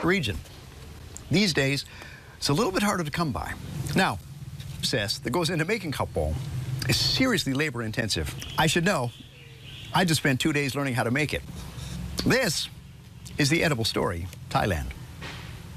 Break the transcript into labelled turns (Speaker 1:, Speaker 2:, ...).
Speaker 1: region. These days, it's a little bit harder to come by. Now, process that goes into making kap bol is seriously labor intensive. I should know. I just spent 2 days learning how to make it. This is the edible story, Thailand.